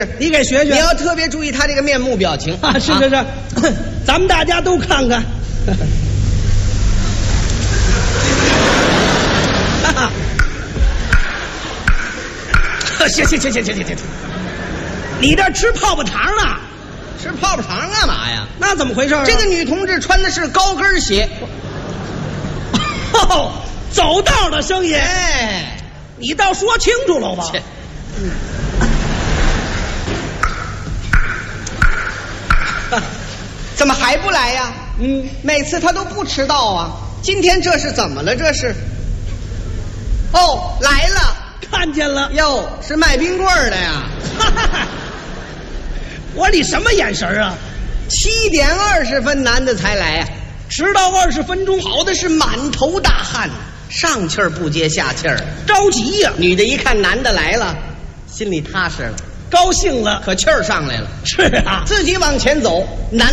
你给学学。 你要特别注意他这个面目表情啊！是，咱们大家都看看。行，你这吃泡泡糖呢？ 吃泡泡糖干嘛呀？ 那怎么回事啊？ 这个女同志穿的是高跟鞋。 哦，走道的声音。 哎， 你倒说清楚了吧？ 怎么还不来呀？每次他都不迟到啊。今天这是怎么了？这是？哦，来了， 看见了。 哟，是卖冰棍的呀。 我说你什么眼神啊 ？7点20分，男的才来呀， 迟到20分钟， 跑的是满头大汗，上气儿不接下气儿， 着急呀。 女的一看男的来了，心里踏实了， 高兴了， 可气儿上来了。 是啊， 自己往前走，男